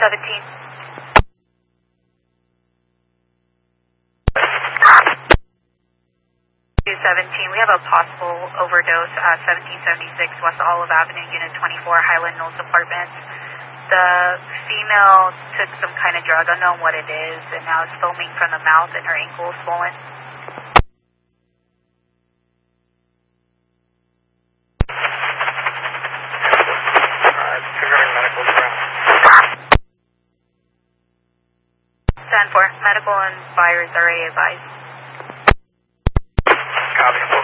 17. 217, we have a possible overdose at 1776 West Olive Avenue, Unit 24, Highland Knolls Apartments. The female took some kind of drug, unknown what it is, and now is foaming from the mouth and her ankle is swollen. Triggering medical stress. 10-4, medical and virus RA advised. Copy.